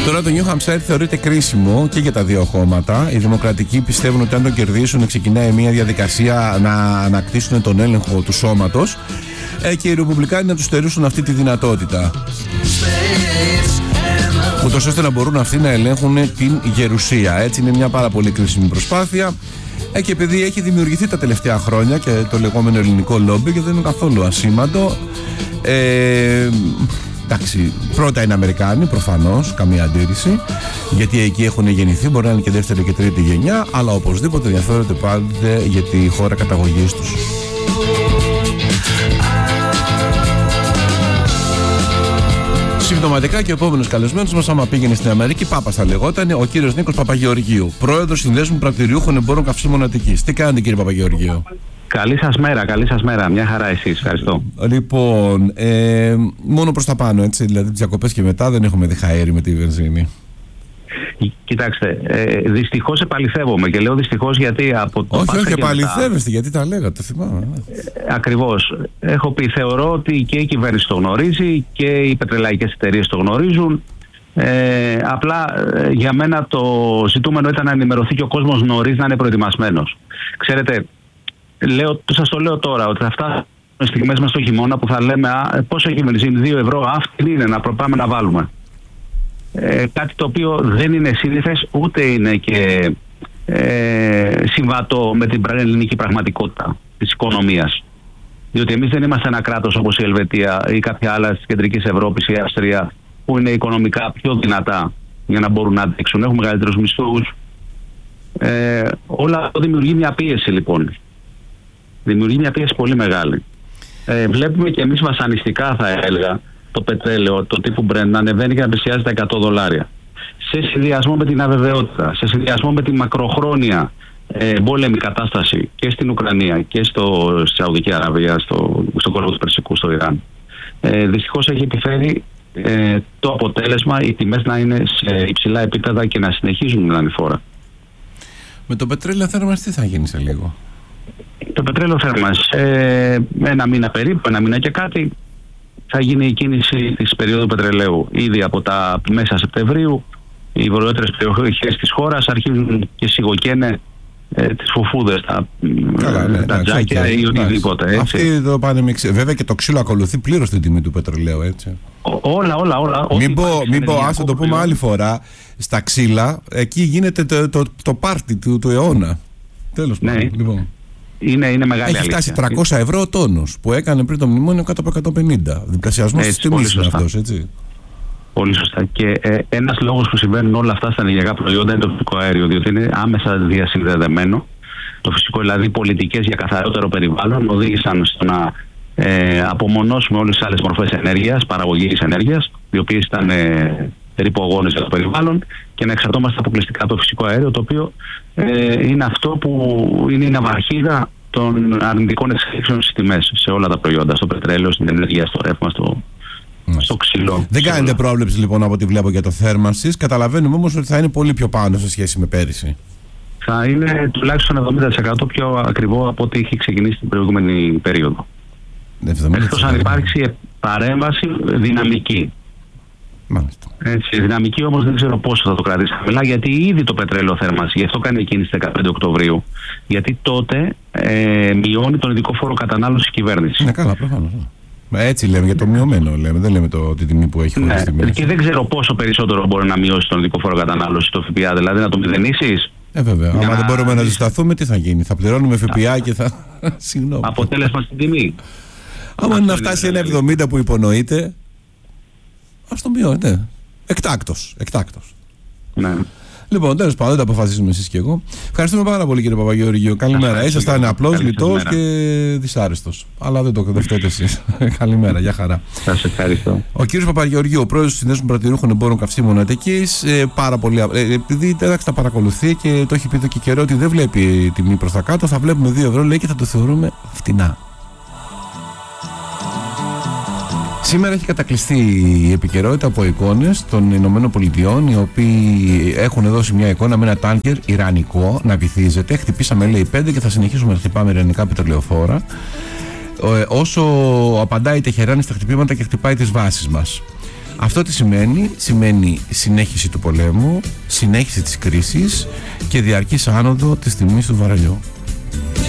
Τώρα το New Hampshire θεωρείται κρίσιμο και για τα δύο κόμματα. Οι Δημοκρατικοί πιστεύουν ότι αν το κερδίσουν ξεκινάει μια διαδικασία να ανακτήσουν τον έλεγχο του σώματος και οι Ρεπουμπλικάνοι να τους στερήσουν αυτή τη δυνατότητα, ούτως ώστε να μπορούν αυτοί να ελέγχουν την γερουσία. Έτσι είναι μια πάρα πολύ κρίσιμη προσπάθεια και επειδή έχει δημιουργηθεί τα τελευταία χρόνια και το λεγόμενο ελληνικό λόμπι και δεν είναι καθόλου ασήμαντο. Εντάξει, πρώτα είναι Αμερικάνοι, προφανώς, καμία αντίρρηση, γιατί εκεί έχουν γεννηθεί, μπορεί να είναι και δεύτερη και τρίτη γενιά, αλλά οπωσδήποτε ενδιαφέρονται πάντοτε για τη χώρα καταγωγής τους. Συμπτωματικά και ο επόμενος καλεσμένος μας, άμα πήγαινε στην Αμερική, Πάπας θα λεγόταν, ο κύριος Νίκος Παπαγεωργίου, πρόεδρος Συνδέσμου Πρακτηριούχων Εμπόρων Καυσίμων Αττικής. Τι κάνετε, κύριε Παπαγεωργίου? Καλή σας μέρα. Μια χαρά εσείς. Ευχαριστώ. Λοιπόν, μόνο προς τα πάνω, έτσι, δηλαδή τις διακοπές και μετά δεν έχουμε δει χαέρι με τη βενζίνη. Κοιτάξτε, δυστυχώς επαληθεύομαι και λέω δυστυχώς γιατί από το όχι, επαληθεύεστε, γιατί τα λέγατε, θυμάμαι. Ακριβώς. Έχω πει, θεωρώ ότι και η κυβέρνηση το γνωρίζει και οι πετρελαϊκές εταιρείες το γνωρίζουν. Απλά για μένα το ζητούμενο ήταν να ενημερωθεί και ο κόσμος νωρίς, να είναι προετοιμασμένος. Ξέρετε, σας το λέω τώρα, ότι θα φτάσουν στιγμές μες στο χειμώνα που θα λέμε πόσο έχει βενζίνη, 2 ευρώ, αυτή είναι, να προπάμε να βάλουμε. Κάτι το οποίο δεν είναι σύνηθες, ούτε είναι και συμβατό με την ελληνική πραγματικότητα της οικονομίας. Διότι εμείς δεν είμαστε ένα κράτος όπως η Ελβετία ή κάποια άλλα της κεντρικής Ευρώπης ή η Αυστρία, που είναι οικονομικά πιο δυνατά για να μπορούν να αντέξουν. Έχουν μεγαλύτερους μισθούς. Όλα αυτό δημιουργεί μια πίεση, λοιπόν. Δημιουργεί μια πίεση πολύ μεγάλη. Βλέπουμε και εμείς βασανιστικά, θα έλεγα, το πετρέλαιο, το τύπου Brent, να ανεβαίνει και να πλησιάζει τα $100. Σε συνδυασμό με την αβεβαιότητα, σε συνδυασμό με τη μακροχρόνια πόλεμη κατάσταση και στην Ουκρανία και στη Σαουδική Αραβία, στον κόλπο του Περσικού, στο Ιράν. Δυστυχώς έχει επιφέρει το αποτέλεσμα οι τιμές να είναι σε υψηλά επίπεδα και να συνεχίζουν να είναι φόρα. Με το πετρέλαιο θέρμανση τι θα γίνει σε λίγο? Το πετρέλαιο θέρμανση ένα μήνα περίπου, ένα μήνα και κάτι, θα γίνει η κίνηση της περίοδου πετρελαίου. Ήδη από τα μέσα Σεπτεμβρίου οι βορειότερες περιοχές της χώρας αρχίζουν και σιγοκαίνε τις φουφούδες, τα τζάκια ή οτιδήποτε. Έτσι. Αυτοί το πάνε μίξε. Βέβαια και το ξύλο ακολουθεί πλήρως την τιμή του πετρελαίου, έτσι. Όλα. Μην πω, ας το πούμε άλλη φορά, στα ξύλα, εκεί γίνεται το πάρτι του αιώνα. Τέλος πάντων. Ναι. Λοιπόν. Είναι μεγάλη έχει φτάσει 300 ευρώ ο τόνος που έκανε πριν το μνημόνιο κάτω από 150. Διπλασιασμός της τιμής είναι αυτός, έτσι. Πολύ σωστά. Και ένας λόγος που συμβαίνουν όλα αυτά στα ενεργειακά προϊόντα είναι το φυσικό αέριο, διότι είναι άμεσα διασυνδεδεμένο. Το φυσικό, δηλαδή, πολιτικές για καθαρότερο περιβάλλον οδήγησαν στο να απομονώσουμε όλες τις άλλες μορφές ενέργειας, παραγωγής ενέργειας, οι οποίες ήταν ρηπογόνες για το περιβάλλον, και να εξαρτώμαστε αποκλειστικά από το φυσικό αέριο, το οποίο είναι αυτό που είναι η ναυαρχίδα των αρνητικών εξελίξεων στις τιμές σε όλα τα προϊόντα, στο πετρέλαιο, στην ενέργεια, στο ρεύμα, στο ξύλο. Δεν κάνετε πρόβλεψη λοιπόν από ό,τι βλέπω για το θέρμανσης. Καταλαβαίνουμε όμως ότι θα είναι πολύ πιο πάνω σε σχέση με πέρυσι. Θα είναι τουλάχιστον 70% πιο ακριβό από ό,τι είχε ξεκινήσει την προηγούμενη περίοδο. Εκτός αν υπάρξει παρέμβαση δυναμική. Μάλιστα. Έτσι, δυναμική όμως δεν ξέρω πόσο θα το κρατήσει χαμηλά, γιατί ήδη το πετρέλαιο θέρμανση, γι' αυτό κάνει εκείνη στις 15 Οκτωβρίου, γιατί τότε μειώνει τον ειδικό φόρο κατανάλωση κυβέρνηση. Ναι, καλά, προφανώς. Έτσι λέμε για το μειωμένο, λέμε. Δεν λέμε τη τιμή που έχει χωρίς τιμή. Και δεν ξέρω πόσο περισσότερο μπορεί να μειώσει τον ειδικό φόρο κατανάλωση το ΦΠΑ, δηλαδή να το μηδενίσεις. Βέβαια. Άμα δεν μπορούμε να ζεσταθούμε, τι θα γίνει? Θα πληρώνουμε ΦΠΑ και θα. Συγγνώμη. Αποτέλεσμα στην τιμή. Άμα είναι να φτάσει ένα 70 που υπονοείται, ας το μειώνετε. Εκτάκτος. Ναι. Λοιπόν, τέλος πάντων, δεν τα αποφασίζουμε εσείς και εγώ. Ευχαριστούμε πάρα πολύ, κύριε Παπαγεωργίου. Καλημέρα. Ήσασταν απλός, λιτός και δυσάρεστος. Αλλά δεν το φταίτε εσείς. Καλημέρα, για χαρά. Σας ευχαριστώ. Ο κύριος Παπαγεωργίου, ο πρόεδρος του Συνδέσμου Πρακτηριούχων Εμπόρων Καυσίμων Αττικής, πάρα πολύ. Επειδή τα παρακολουθεί και το έχει πει εδώ και καιρό ότι δεν βλέπει τιμή προς τα κάτω, θα βλέπουμε 2 ευρώ, λέει, και θα το θεωρούμε φτηνά. Σήμερα έχει κατακλειστεί η επικαιρότητα από εικόνες των Ηνωμένων Πολιτειών, οι οποίοι έχουν δώσει μια εικόνα με ένα τάνκερ ιρανικό να βυθίζεται. Χτυπήσαμε, λέει, 5 και θα συνεχίσουμε να χτυπάμε ιρανικά πετρελαιοφόρα. Όσο απαντάει η Τεχεράνη στα χτυπήματα και χτυπάει τις βάσεις μας. Αυτό τι σημαίνει? Σημαίνει συνέχιση του πολέμου, συνέχιση της κρίσης και διαρκής άνοδο της τιμής του βαρελιού.